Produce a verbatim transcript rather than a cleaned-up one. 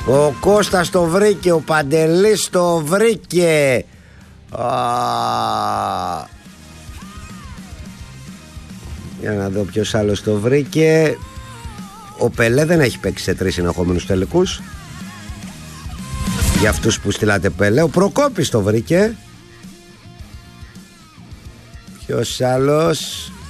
Ο Κώστας το βρήκε, ο Παντελής το βρήκε. Α... Για να δω ποιος άλλος το βρήκε. Ο Πελέ δεν έχει παίξει σε τρεις συνεχόμενους τελικούς. Για αυτούς που στείλατε Πελέ. Ο Προκόπης το βρήκε. Ποιος άλλος?